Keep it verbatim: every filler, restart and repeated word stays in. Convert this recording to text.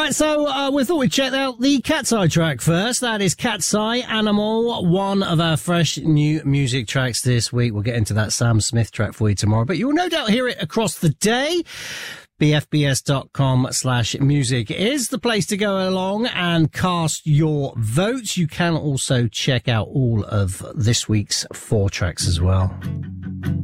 right, so uh, we thought we'd check out the Cat's Eye track first. That is Cat's Eye Animal, one of our fresh new music tracks this week. We'll get into that Sam Smith track for you tomorrow, but you'll no doubt hear it across the day. B F B S dot com slash music is the place to go along and cast your votes. You can also check out all of this week's four tracks as well.